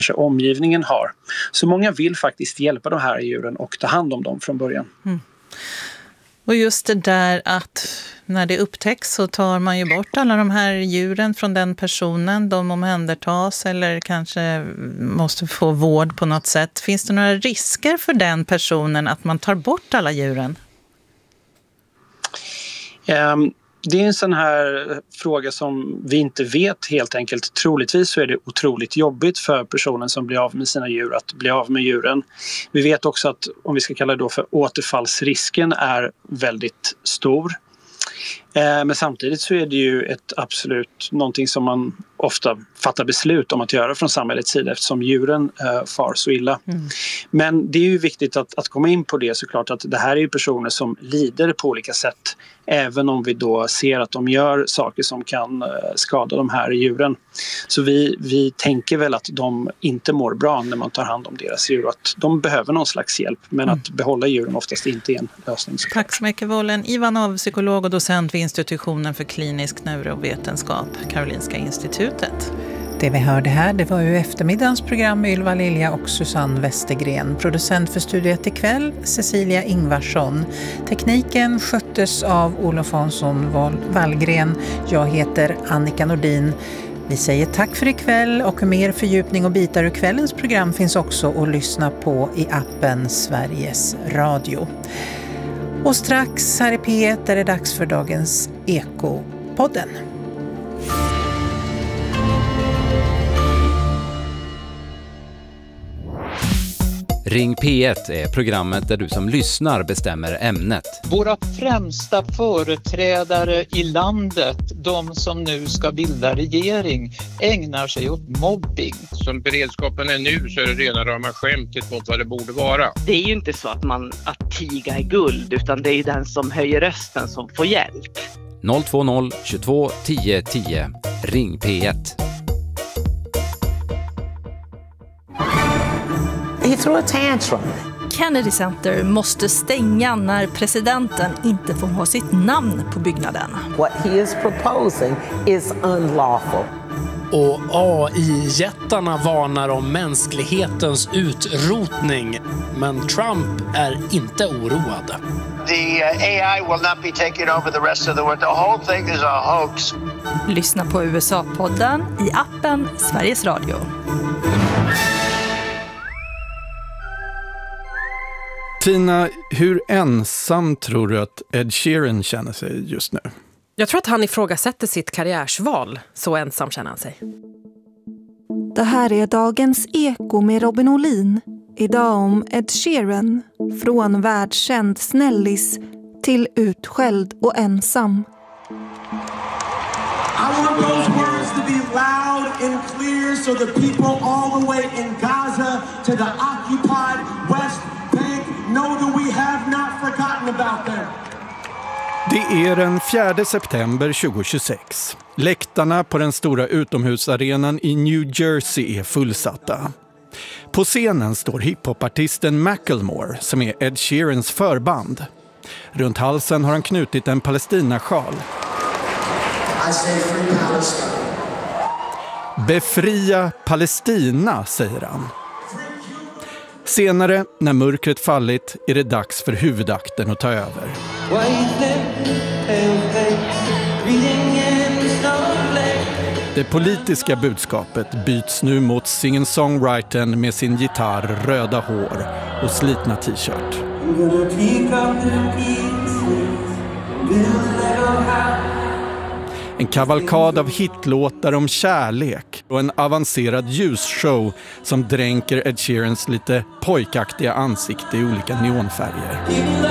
omgivningen har. Så många vill faktiskt hjälpa de här djuren och ta hand om dem från början. Och just det där att när det upptäcks så tar man ju bort alla de här djuren från den personen. De omhändertas eller kanske måste få vård på något sätt. Finns det några risker för den personen att man tar bort alla djuren? Det är en sån här fråga som vi inte vet helt enkelt. Troligtvis så är det otroligt jobbigt för personen som blir av med sina djur att bli av med djuren. Vi vet också att, om vi ska kalla det då för återfallsrisken, är väldigt stor. Men samtidigt så är det ju ett absolut någonting som man ofta fattar beslut om att göra från samhällets sida eftersom djuren far så illa. Men det är ju viktigt att komma in på det såklart, att det här är ju personer som lider på olika sätt även om vi då ser att de gör saker som kan skada de här djuren. Så vi tänker väl att de inte mår bra när man tar hand om deras djur, att de behöver någon slags hjälp, men att behålla djuren oftast inte är en lösning. Tack så mycket, Vollen Ivanov, psykolog och docent vid institutionen för klinisk neurovetenskap, Karolinska institutet. Det vi hörde här, det var ju eftermiddagens program med Ylva Lilja och Susanne Westergren. Producent för studiet ikväll, Cecilia Ingvarsson. Tekniken sköttes av Olof Hansson Wallgren. Jag heter Annika Nordin. Vi säger tack för ikväll, och mer fördjupning och bitar ur kvällens program finns också att lyssna på i appen Sveriges Radio. Och strax här i P1 är det dags för dagens Ekopodden. Ring P1 är programmet där du som lyssnar bestämmer ämnet. Våra främsta företrädare i landet, de som nu ska bilda regering, ägnar sig åt mobbing. Som beredskapen är nu så är det rena rama skämtet mot vad det borde vara. Det är ju inte så att tiga är guld, utan det är ju den som höjer rösten som får hjälp. 020 22 10 10. Ring P1. He threw a tantrum. Kennedy Center måste stänga när presidenten inte får ha sitt namn på byggnaden. What he is proposing is unlawful. Och AI-jättarna varnar om mänsklighetens utrotning. Men Trump är inte oroad. The AI will not be taking over the rest of the world. The whole thing is a hoax. Lyssna på USA-podden i appen Sveriges Radio. Tina, hur ensam tror du att Ed Sheeran känner sig just nu? Jag tror att han ifrågasätter sitt karriärsval. Så ensam känner han sig. Det här är dagens Eko med Robin Olin. Idag om Ed Sheeran. Från världskänd snällis till utskälld och ensam. I want those words to be loud and clear so the people all the way in Gaza to the occupied West Bank know that we have not forgotten about them. Det är den 4 september 2026. Läktarna på den stora utomhusarenan i New Jersey är fullsatta. På scenen står hiphopartisten Macklemore som är Ed Sheerans förband. Runt halsen har han knutit en Palestinasjal. I say free Palestine. Befria Palestina, säger han. Senare, när mörkret fallit, är det dags för huvudakten att ta över. Det politiska budskapet byts nu mot singer-songwritern med sin gitarr, röda hår och slitna t-shirt. En kavalkad av hitlåtar om kärlek och en avancerad ljusshow som dränker Ed Sheerans lite pojkaktiga ansikte i olika neonfärger.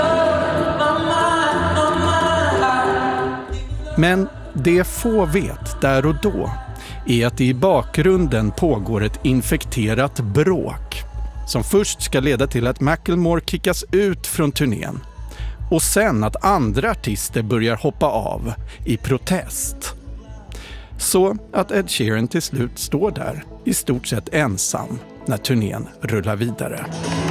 Men det få vet där och då är att det i bakgrunden pågår ett infekterat bråk som först ska leda till att Macklemore kickas ut från turnén och sen att andra artister börjar hoppa av i protest. Så att Ed Sheeran till slut står där i stort sett ensam när turnén rullar vidare.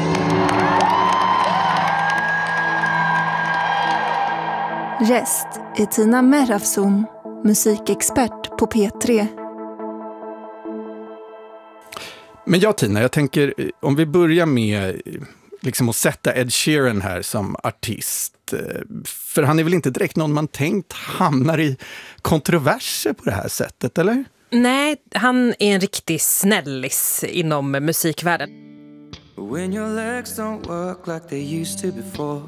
Gäst är Tina Merafson, musikexpert på P3. Men ja, Tina, jag tänker om vi börjar med liksom att sätta Ed Sheeran här som artist. För han är väl inte direkt någon man tänkt hamnar i kontroverser på det här sättet, eller? Nej, han är en riktig snällis inom musikvärlden. When your legs don't work like they used to before.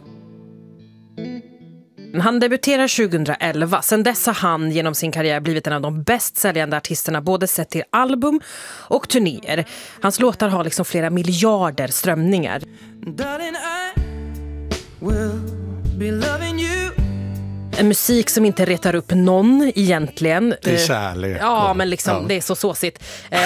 Han debuterar 2011. Sen dess har han genom sin karriär blivit en av de bäst säljande artisterna, både sett till album och turnéer. Hans låtar har liksom flera miljarder strömningar. Darling, I will be loving you. En musik som inte retar upp någon egentligen. Det är kärlek. Ja, men liksom, det är så såsigt.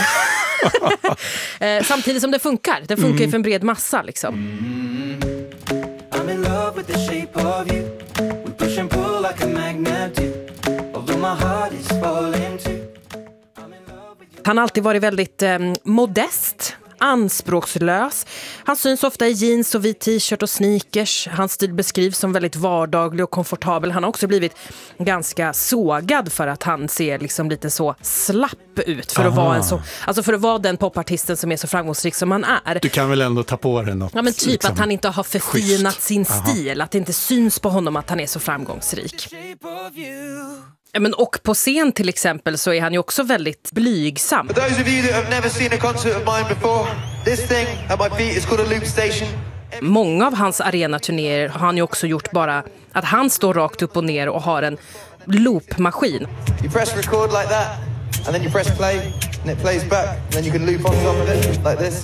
Samtidigt som det funkar. Det funkar ju för en bred massa liksom. I'm in love with the shape of you. We push and pull like a magnet do. Although my heart is falling too. Han har alltid varit väldigt modest, anspråkslös. Han syns ofta i jeans och vit t-shirt och sneakers. Hans stil beskrivs som väldigt vardaglig och komfortabel. Han har också blivit ganska sågad för att han ser liksom lite så slapp ut för att vara för att vara den popartisten som är så framgångsrik som han är. Du kan väl ändå ta på dig något. Ja, men typ liksom, att han inte har förfinat sin stil, att det inte syns på honom att han är så framgångsrik. Men och på scen till exempel så är han ju också väldigt blygsam. For those of you that have never seen a concert of mine before, this thing at my feet is called a loop station. Många av hans arenaturnéer har han ju också gjort bara att han står rakt upp och ner och har en loopmaskin. You press record like that and then you press play and it plays back and then you can loop on top of it like this.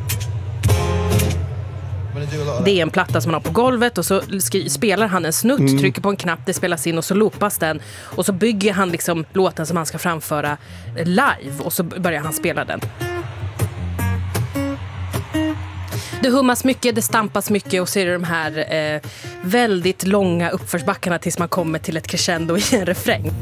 Det är en platta som han har på golvet och så spelar han en snutt, trycker på en knapp, det spelas in och så loopas den och så bygger han liksom låten som han ska framföra live och så börjar han spela den. Det hummas mycket, det stampas mycket och så är det de här väldigt långa uppförsbackarna tills man kommer till ett crescendo i en refräng.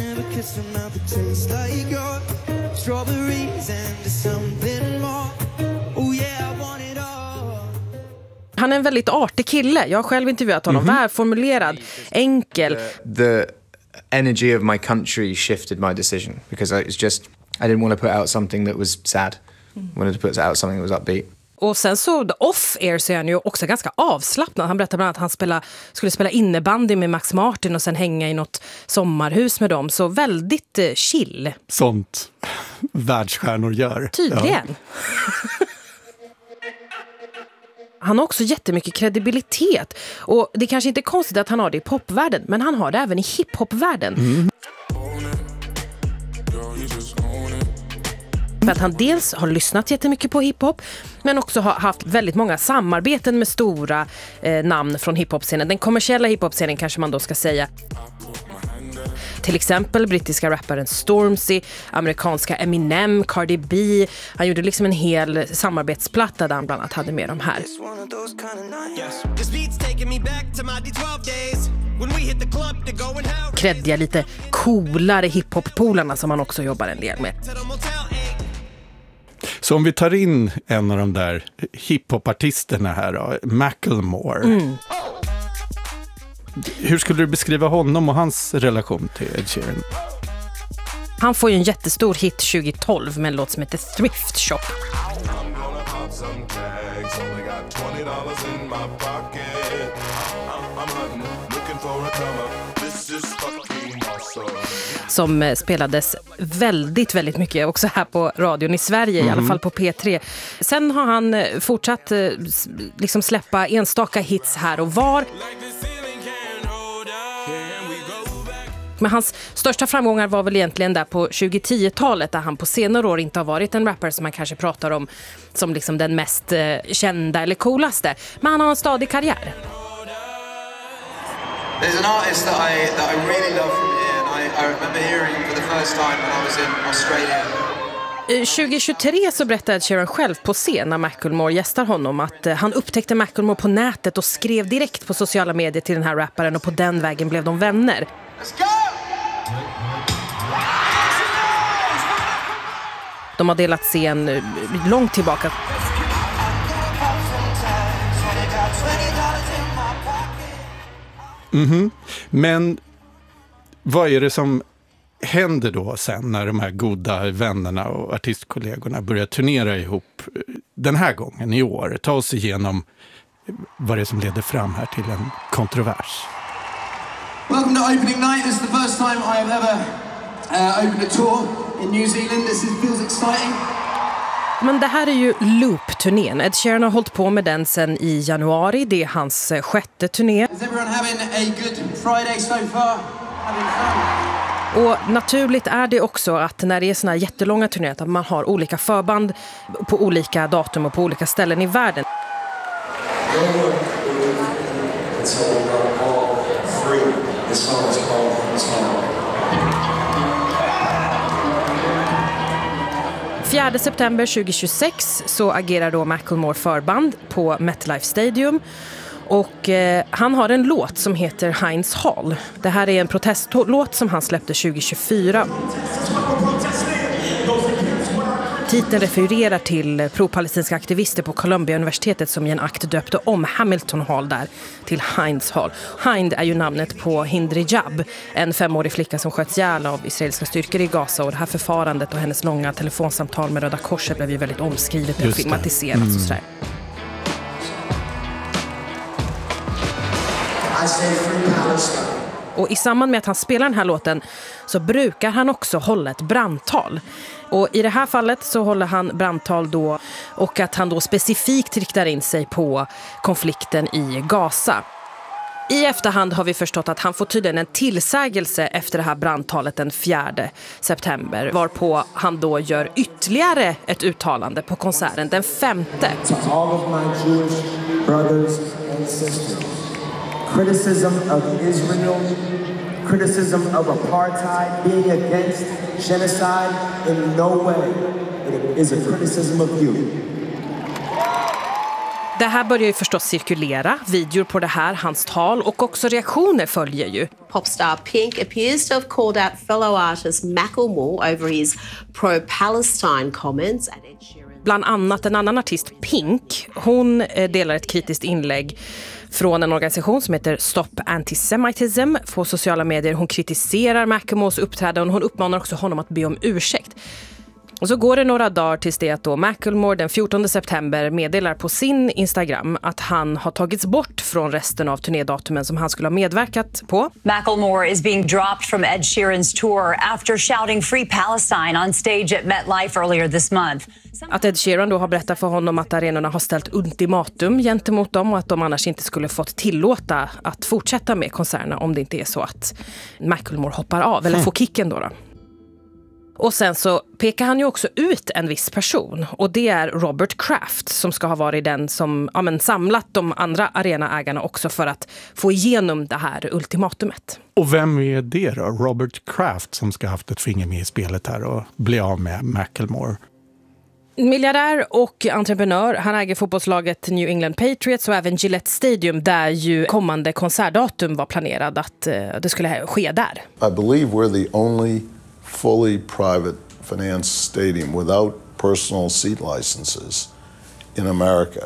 Han är en väldigt artig kille. Jag har själv intervjuat honom. Välformulerad, enkel. The energy of my country shifted my decision because I didn't want to put out something that was sad. I wanted to put out something that was upbeat. Och sen så off-air så är han ju också ganska avslappnad. Han berättade bland annat att han skulle spela innebandy med Max Martin och sen hänga i något sommarhus med dem. Så väldigt chill. Sånt världsstjärnor gör. Tydligen. Ja. Han har också jättemycket kredibilitet. Och det kanske inte är konstigt att han har det i popvärlden, men han har det även i hiphopvärlden. För att han dels har lyssnat jättemycket på hiphop, men också har haft väldigt många samarbeten med stora namn från hiphop-scenen. Den kommersiella hiphop-scenen kanske man då ska säga. Till exempel brittiska rapparen Stormzy, amerikanska Eminem, Cardi B. Han gjorde liksom en hel samarbetsplatta där han bland annat hade med de här. Kreddiga, lite coolare hiphop-polarna som han också jobbar en del med. Så om vi tar in en av de där hiphopartisterna här då, Macklemore. Hur skulle du beskriva honom och hans relation till Ed Sheeran? Han får ju en jättestor hit 2012 med en låt som heter Thrift Shop. Som spelades väldigt, väldigt mycket också här på radion i Sverige, i alla fall på P3. Sen har han fortsatt liksom släppa enstaka hits här och var. Men hans största framgångar var väl egentligen där på 2010-talet, där han på senare år inte har varit en rapper som man kanske pratar om som liksom den mest kända eller coolaste. Men han har en stadig karriär. There's an artist that I really love from here and I remember hearing for the first time when I was in Australia. 2023 så berättade Ed Sheeran själv på scen när Macklemore gästar honom att han upptäckte Macklemore på nätet och skrev direkt på sociala medier till den här rapparen och på den vägen blev de vänner. Let's go! De har delat scen långt tillbaka. Men vad är det som händer då sen när de här goda vännerna och artistkollegorna börjar turnera ihop den här gången i år? Ta oss igenom vad det är som leder fram här till en kontrovers. Welcome to opening night. This is the first time I have ever opened a tour in New Zealand. This feels exciting. Men det här är ju Loop-turnén. Ed Sheeran har hållit på med den sedan i januari. Det är hans 6:e turné. Is everyone having a good Friday so far? Having fun? Och naturligt är det också att när det är såna här jättelånga turnéer att man har olika förband på olika datum och på olika ställen i världen. 4 september 2026 så agerar då Macklemore förband på MetLife Stadium. Och han har en låt som heter Heinz Hall. Det här är en protestlåt som han släppte 2024. Titeln refererar till pro-palestinska aktivister på Columbia-universitetet som i en akt döpte om Hamilton Hall där till Heinz Hall. Hind är ju namnet på Hind Rajab, en 5-årig flicka som sköts ihjäl av israeliska styrkor i Gaza. Och det här förfarandet och hennes långa telefonsamtal med Röda Korset blev ju väldigt omskrivet och filmatiserat och sådär. Och i samband med att han spelar den här låten så brukar han också hålla ett brandtal. Och i det här fallet så håller han brandtal då, och att han då specifikt riktar in sig på konflikten i Gaza. I efterhand har vi förstått att han får tydligen en tillsägelse efter det här brandtalet den 4 september. Varpå han då gör ytterligare ett uttalande på konserten den 5:e. To all of my Jewish brothers and sisters. Criticism of Israel, criticism of apartheid, being against genocide in no way is a criticism of you. Det här börjar ju förstås cirkulera, videor på det här, hans tal, och också reaktioner följer ju. Popstar Pink appears to have called out fellow artist Macklemore over his pro-Palestine comments. Bland annat en annan artist, Pink, hon delar ett kritiskt inlägg från en organisation som heter Stop Antisemitism på sociala medier. Hon kritiserar Macklemores uppträdande och hon uppmanar också honom att be om ursäkt. Och så går det några dagar tills det att då Macklemore den 14 september meddelar på sin Instagram att han har tagits bort från resten av turnédatumen som han skulle ha medverkat på. Macklemore is being dropped from Ed Sheeran's tour after shouting Free Palestine on stage at MetLife earlier this month. Att Ed Sheeran då har berättat för honom att arenorna har ställt ultimatum gentemot dem och att de annars inte skulle fått tillåta att fortsätta med konserterna om det inte är så att Macklemore hoppar av eller får kicken då. Och sen så pekar han ju också ut en viss person, och det är Robert Kraft som ska ha varit den som samlat de andra arenaägarna också för att få igenom det här ultimatumet. Och vem är det då? Robert Kraft som ska ha haft ett finger med i spelet här och bli av med Macklemore. Miljardär och entreprenör. Han äger fotbollslaget New England Patriots och även Gillette Stadium där ju kommande konsertdatum var planerad att det skulle ske där. I believe we're the only fully private financed stadium without personal seat licenses in America.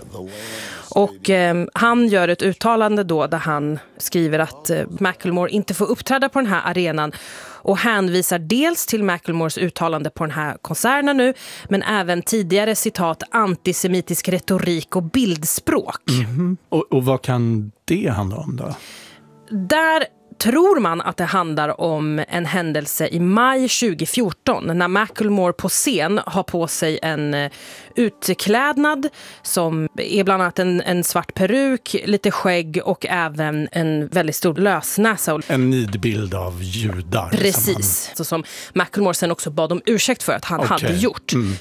Och han gör ett uttalande då där han skriver att Macklemore inte får uppträda på den här arenan och hänvisar dels till Macklemores uttalande på den här konserten nu, men även tidigare citat antisemitisk retorik och bildspråk. Mm-hmm. Och vad kan det handla om då? Där tror man att det handlar om en händelse i maj 2014 när Macklemore på scen har på sig en utklädnad som är bland annat en svart peruk, lite skägg och även en väldigt stor lösnäsa. En nidbild av judar. Precis, som Macklemore sen också bad om ursäkt för att han hade gjort. Mm.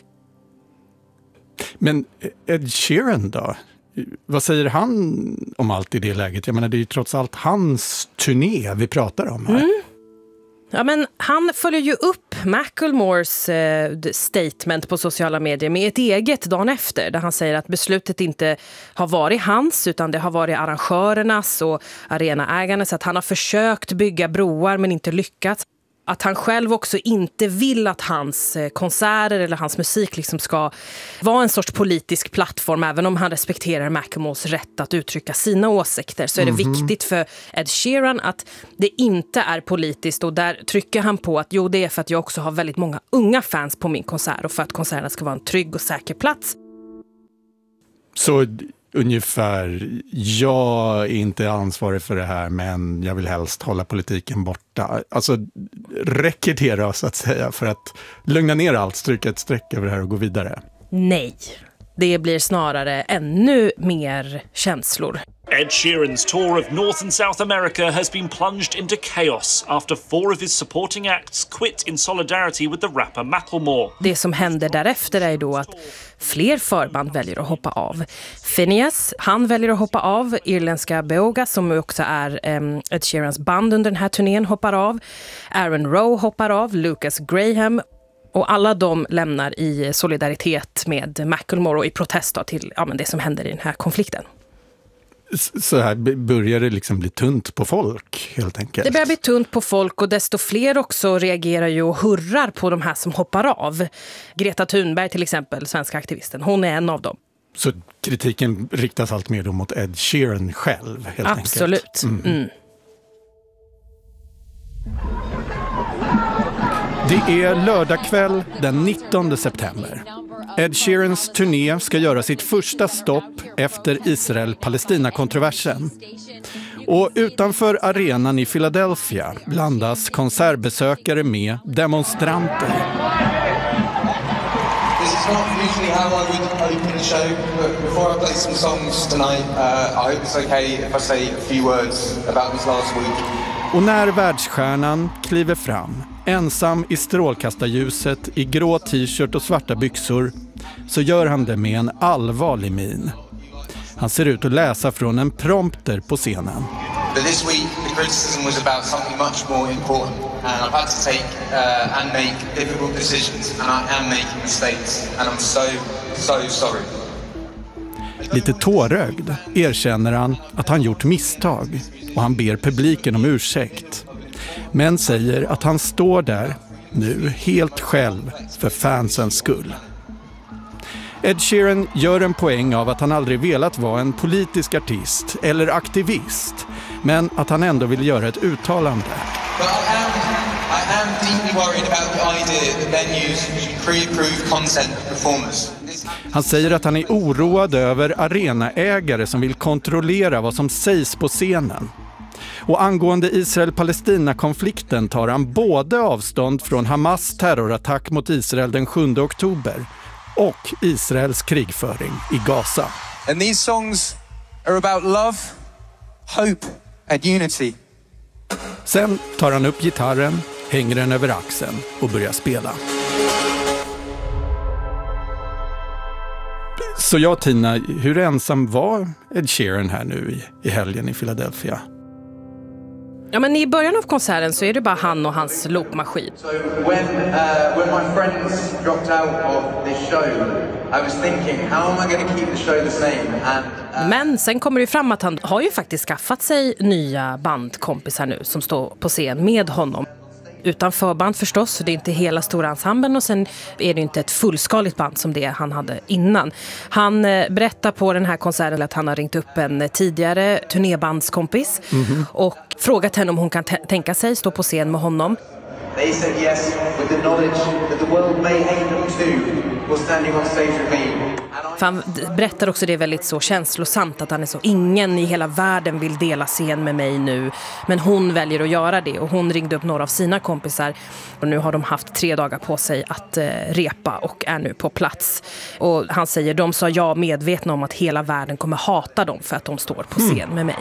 Men Ed Sheeran då? Vad säger han om allt i det läget? Jag menar, det är ju trots allt hans turné vi pratar om här. Mm. Ja, men han följer ju upp Macklemores statement på sociala medier med ett eget dagen efter, där han säger att beslutet inte har varit hans utan det har varit arrangörernas och arenaägarnas, att han har försökt bygga broar men inte lyckats. Att han själv också inte vill att hans konserter eller hans musik liksom ska vara en sorts politisk plattform. Även om han respekterar Macklemores rätt att uttrycka sina åsikter, så är det viktigt för Ed Sheeran att det inte är politiskt. Och där trycker han på att jo, det är för att jag också har väldigt många unga fans på min konsert och för att konserterna ska vara en trygg och säker plats. Så ungefär, jag är inte ansvarig för det här, men jag vill helst hålla politiken borta. Alltså, räcker det då, så att säga, för att lugna ner allt, stryka ett streck över det här och gå vidare? Nej, det blir snarare ännu mer känslor. Ed Sheeran's tour of North and South America has been plunged into chaos after 4 of his supporting acts quit in solidarity with the rapper Macklemore. Det som händer därefter är då att fler förband väljer att hoppa av. Phineas, han väljer att hoppa av. Irländska Beoga, som också är Ed Sheerans band under den här turnén, hoppar av. Aaron Rowe hoppar av. Lucas Graham. Och alla de lämnar i solidaritet med Macklemore och i protest då till det som händer i den här konflikten. Så här börjar det liksom bli tunt på folk, helt enkelt. Det börjar bli tunt på folk, och desto fler också reagerar ju och hurrar på de här som hoppar av. Greta Thunberg till exempel, svenska aktivisten, hon är en av dem. Så kritiken riktas allt mer då mot Ed Sheeran själv, helt Absolut. enkelt. Mm. Det är lördagkväll den 19 september. Ed Sheerans turné ska göra sitt första stopp efter Israel-Palestina-kontroversen. Och utanför arenan i Philadelphia blandas konsertbesökare med demonstranter. This is not usually how I would open a show, but before I play some songs tonight, I hope it's okay if I say a few words about this last week. Och när världsstjärnan kliver fram, ensam i strålkastarljuset, i grå t-shirt och svarta byxor, så gör han det med en allvarlig min. Han ser ut att läsa från en prompter på scenen. But this week the criticism was about something much more important, and I've had to take and make difficult decisions, and I am making mistakes, and I'm so sorry. Lite tårögd erkänner han att han gjort misstag, och han ber publiken om ursäkt. Men säger att han står där nu helt själv för fansens skull. Ed Sheeran gör en poäng av att han aldrig velat vara en politisk artist eller aktivist, men att han ändå vill göra ett uttalande. But I am deeply worried about the idea that venues should pre-approve content of performers. Han säger att han är oroad över arenaägare som vill kontrollera vad som sägs på scenen. Och angående Israel-Palestina-konflikten tar han både avstånd från Hamas terrorattack mot Israel den 7 oktober och Israels krigföring i Gaza. And these songs are about love, hope and unity. Sen tar han upp gitarren, hänger den över axeln och börjar spela. Så jag, Tina, hur ensam var Ed Sheeran här nu i helgen i Philadelphia? Ja, men i början av konserten så är det bara han och hans loopmaskin. So when my friends dropped out of this show, I was thinking, how am I going to keep the show the same? And men sen kommer det fram att han har ju faktiskt skaffat sig nya bandkompisar nu som står på scen med honom. Utan förband förstås, det är inte hela stora ensemblen, och sen är det inte ett fullskaligt band som det han hade innan. Han berättar på den här konserten att han har ringt upp en tidigare turnébandskompis och frågat henne om hon kan tänka sig stå på scen med honom. They said yes with the knowledge that the world may hate them too for standing on stage with me. För han berättar också det väldigt så känslosamt att han är så, ingen i hela världen vill dela scen med mig nu, men hon väljer att göra det, och hon ringde upp några av sina kompisar och nu har de haft 3 dagar på sig att repa och är nu på plats. Och han säger, de sa ja medvetna om att hela världen kommer hata dem för att de står på scen med mig.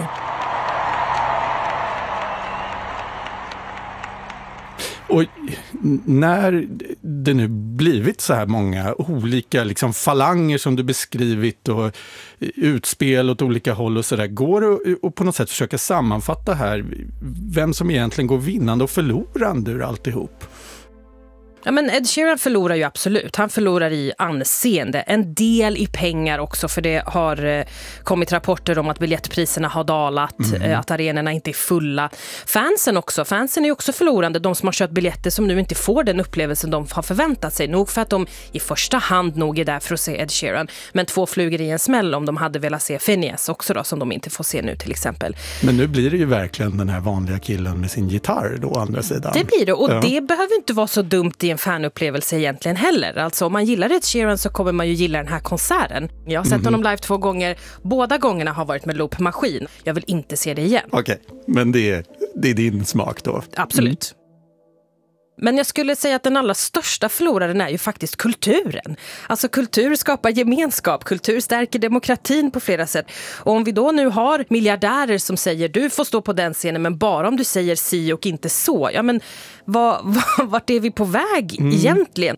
Och när det nu blivit så här många olika liksom falanger som du beskrivit och utspel åt olika håll och sådär, går det att på något sätt försöka sammanfatta här vem som egentligen går vinnande och förlorande ur alltihop? Ja, men Ed Sheeran förlorar ju absolut. Han förlorar i anseende. En del i pengar också, för det har kommit rapporter om att biljettpriserna har dalat, att arenorna inte är fulla. Fansen är också förlorande. De som har köpt biljetter som nu inte får den upplevelsen de har förväntat sig. Nog för att de i första hand nog är där för att se Ed Sheeran. Men 2 flugor i en smäll om de hade velat se Phineas också då, som de inte får se nu till exempel. Men nu blir det ju verkligen den här vanliga killen med sin gitarr då, å andra sidan. Det blir det, och det behöver inte vara så dumt i en fanupplevelse egentligen heller. Alltså om man gillar Ed Sheeran så kommer man ju gilla den här konserten. Jag har sett honom live 2 gånger. Båda gångerna har varit med loopmaskin. Jag vill inte se det igen. Okej, men det är din smak då? Absolut. Men jag skulle säga att den allra största förloraren är ju faktiskt kulturen. Alltså kultur skapar gemenskap, kultur stärker demokratin på flera sätt. Och om vi då nu har miljardärer som säger du får stå på den scenen men bara om du säger si och inte så. Ja, men vart är vi på väg egentligen?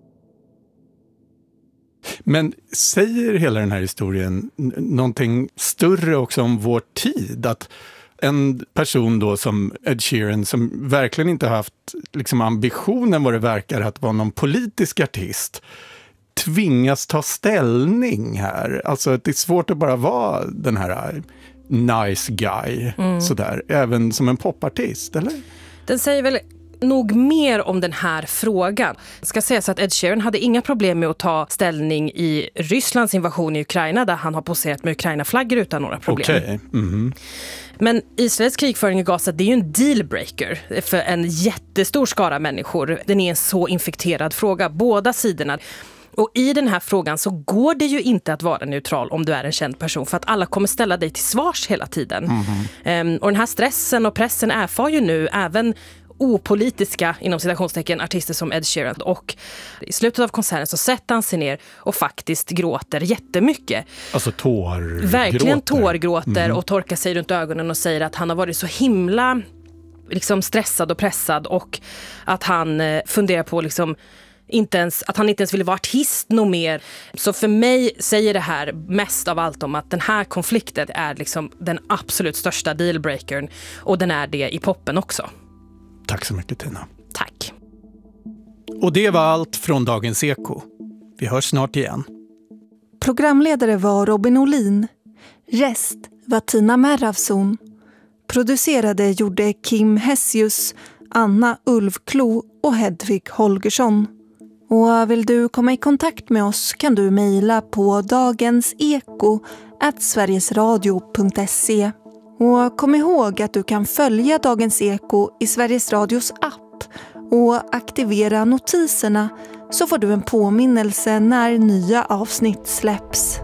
Men säger hela den här historien någonting större också om vår tid? Att en person då som Ed Sheeran som verkligen inte haft liksom ambitionen vad det verkar att vara någon politisk artist tvingas ta ställning här. Alltså att det är svårt att bara vara den här nice guy sådär, även som en popartist, eller? Den säger väl nog mer om den här frågan. Det ska sägas att Ed Sheeran hade inga problem med att ta ställning i Rysslands invasion i Ukraina där han har poserat med Ukraina-flaggor utan några problem. Okay. Men Israels krigföring i Gaza, det är ju en dealbreaker för en jättestor skara människor. Den är en så infekterad fråga, båda sidorna. Och i den här frågan så går det ju inte att vara neutral om du är en känd person, för att alla kommer ställa dig till svars hela tiden. Och den här stressen och pressen erfar ju nu även opolitiska, inom citationstecken, artister som Ed Sheeran. Och i slutet av konserten så sätter han sig ner och faktiskt gråter jättemycket. Alltså tårgråter. Verkligen tårgråter och torkar sig runt ögonen och säger att han har varit så himla liksom stressad och pressad och att han funderar på liksom att han inte ens ville vara artist nog mer. Så för mig säger det här mest av allt om att den här konflikten är liksom den absolut största dealbreakern, och den är det i poppen också. Tack så mycket, Tina. Tack. Och det var allt från Dagens Eko. Vi hörs snart igen. Programledare var Robin Olin. Rest var Tina Merravson. Producerade gjorde Kim Hessius, Anna Ulfklo och Hedvig Holgersson. Och vill du komma i kontakt med oss kan du mejla på dagenseko@sverigesradio.se. Och kom ihåg att du kan följa Dagens Eko i Sveriges Radios app och aktivera notiserna så får du en påminnelse när nya avsnitt släpps.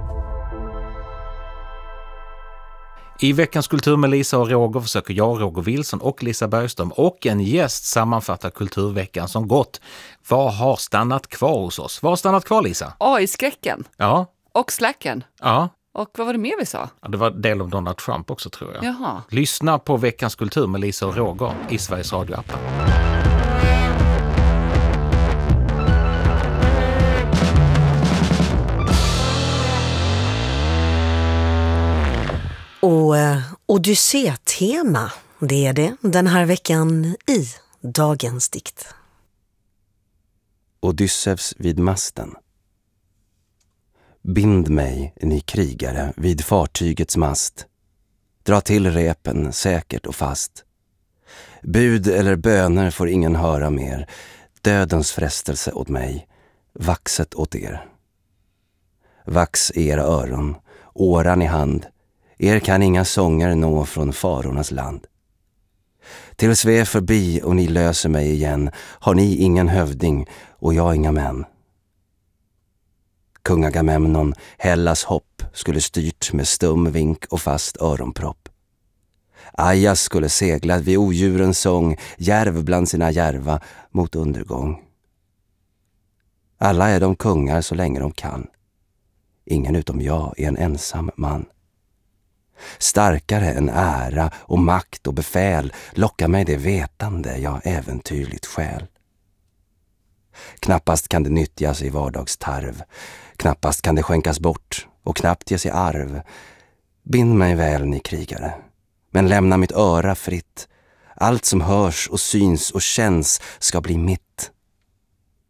I veckans Kultur med Lisa och Roger försöker jag, Roger Wilson och Lisa Bergström och en gäst sammanfatta kulturveckan som gått. Vad har stannat kvar hos oss? Vad har stannat kvar, Lisa? AI-skräcken. Ja. Och slacken. Ja. Och vad var det mer vi sa? Ja, det var del av Donald Trump också, tror jag. Jaha. Lyssna på veckans Kultur med Lisa och Roger i Sveriges Radio-appen. Och Odyssé-tema, det är det den här veckan i Dagens dikt. Odysseus vid masten. Bind mig, ni krigare, vid fartygets mast. Dra till repen säkert och fast. Bud eller böner får ingen höra mer. Dödens frestelse åt mig, vaxet åt er. Vax i era öron, åran i hand. Er kan inga sånger nå från farornas land. Tills vi är förbi och ni löser mig igen har ni ingen hövding och jag inga män. Kung Agamemnon, Hellas hopp, skulle styrt med stum vink och fast öronpropp. Ajas skulle segla vid odjurens sång, järv bland sina järva mot undergång. Alla är de kungar så länge de kan. Ingen utom jag är en ensam man. Starkare än ära och makt och befäl lockar mig det vetande jag äventyrligt själ. Knappast kan det nyttjas i vardagstarv, knappast kan det skänkas bort och knappt ges i arv. Bind mig väl, ni krigare, men lämna mitt öra fritt. Allt som hörs och syns och känns ska bli mitt.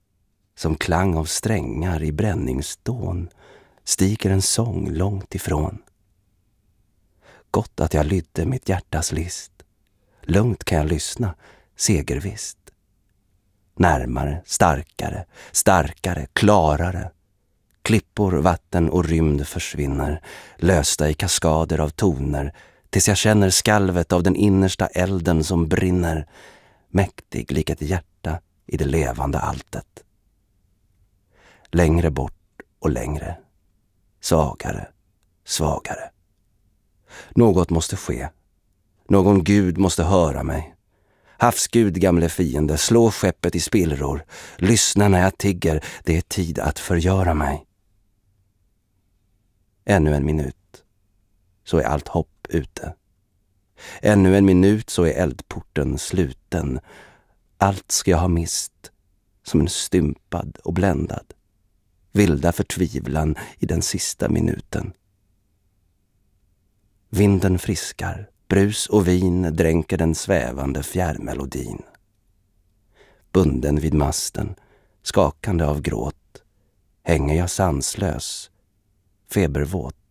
som klang av strängar i bränningsdån, stiger en sång långt ifrån. Gott att jag lydde mitt hjärtas list. Lugnt kan jag lyssna, segervisst. Närmare, starkare, starkare, klarare. Klippor, vatten och rymd försvinner, lösta i kaskader av toner, tills jag känner skalvet av den innersta elden som brinner, mäktig lik ett hjärta i det levande alltet. Längre bort och längre, svagare, svagare. Något måste ske. Någon gud måste höra mig. Havsgud, gamle fiende, slå skeppet i spillror. Lyssna när jag tigger, det är tid att förgöra mig. Ännu en minut, så är allt hopp ute. Ännu en minut, så är eldporten sluten. Allt ska jag ha mist, som en stympad och bländad. Vilda förtvivlan i den sista minuten. Vinden friskar, brus och vin dränker den svävande fjärrmelodin. Bunden vid masten, skakande av gråt, hänger jag sanslös, febervåt